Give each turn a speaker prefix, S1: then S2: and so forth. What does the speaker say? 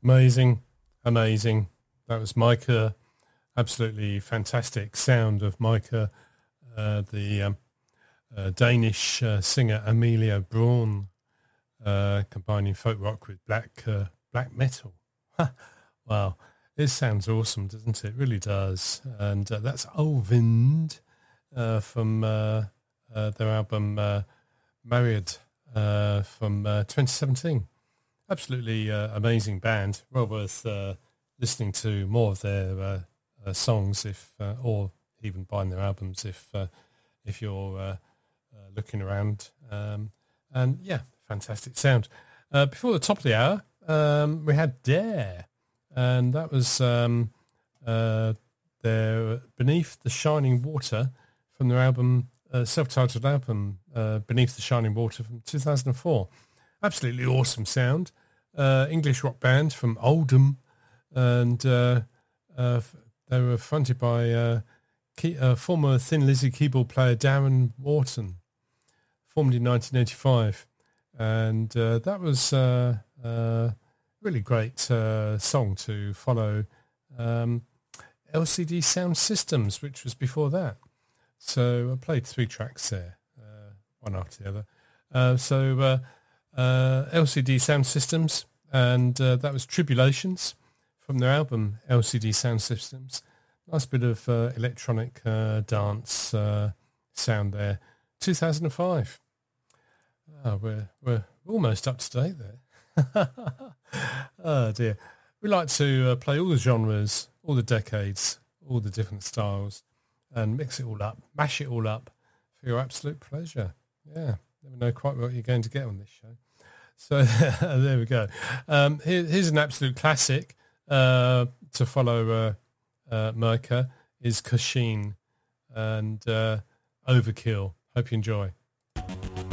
S1: Amazing, amazing. That was Micah. Absolutely fantastic sound of Micah, the Danish singer Amelia Braun, combining folk rock with black metal. Wow, it sounds awesome, doesn't it? It really does. And that's Olvind from their album Married from 2017. Absolutely amazing band. Well worth listening to more of their songs, or even buying their albums if you're looking around. And yeah, fantastic sound. Before the top of the hour, we had Dare, and that was their Beneath the Shining Water from their album, self-titled album, Beneath the Shining Water from 2004. Absolutely awesome sound. English rock band from Oldham, and they were fronted by former Thin Lizzy keyboard player Darren Wharton, formed in 1985. And that was a really great song to follow LCD Sound Systems, which was before that. So I played 3 tracks there, one after the other. LCD Sound Systems, and that was Tribulations from their album LCD Sound Systems. Nice bit of electronic dance sound there. 2005. Oh, we're almost up to date there. Oh dear. We like to play all the genres, all the decades, all the different styles, and mix it all up, mash it all up for your absolute pleasure. Yeah, never know quite what you're going to get on this show. So there we go. Here's an absolute classic to follow Micah is Kashin and Overkill. Hope you enjoy.